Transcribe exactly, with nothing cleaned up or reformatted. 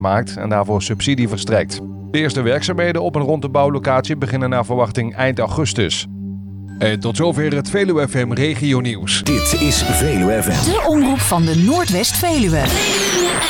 maakt en daarvoor subsidie verstrekt. De eerste werkzaamheden op en rond de bouwlocatie beginnen naar verwachting eind augustus. En tot zover het Veluwe F M Regio Nieuws. Dit is Veluwe F M. De omroep van de Noordwest Veluwe.